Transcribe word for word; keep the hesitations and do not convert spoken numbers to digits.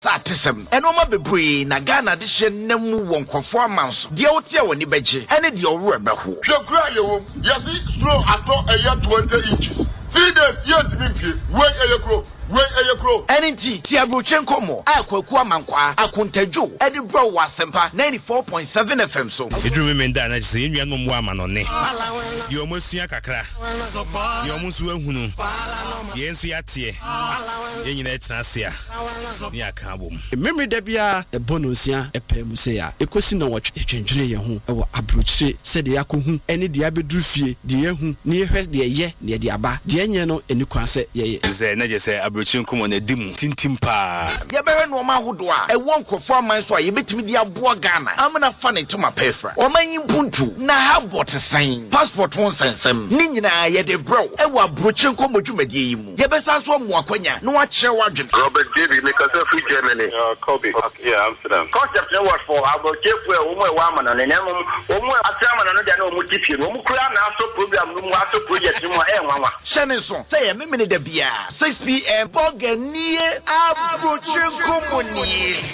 Satisem enoma bebree na Ghana de hye namu won kwofo amanso de wotia woni beje ene de owro ebeho hwekura yewo yesi slow ato eya twenty inches three days yet bimfie we eyekro we eyekro enenti ti abrochen komo akwaku amankwa akontajo ede bro wasempa ninety-four point seven F M so edru me nda na se enua no mo amanone ye omosua kakra ye omusu ahunu ye ensu yatie ye nyina etrasia ni aka bom memory da bia e bonosia e pemuse ya ekosi na wotwe twendwere ye ho e wo abrochire se de yakohu ene de abedru fie de yehu ne yehwe de ye ne de aba de enye no eni kwase ye ye ze na je se abrochire nkomo na dimu tintim pa ye bewe no ma hodo a e won kwofo aman so a ye betimi de abo Ghana amna fa ne tuma pefra o man yimpuntu na ha botesan passport won sensem ni nyina ye de bro e wo abrochire nkomo dwumadie yi mu ye besa so mo akwanya no wa kire wadwen Robert David make us free Germany uh Kobe okay, yeah Amsterdam concept no was for about kefu e wo mo e wa amana ne nem wo mo atiamana no de na o mo tipie no mo kura na aso program no mo aso project no e nwanwa shene so say ye memene da bia six p m boganie abrochire nkomo ni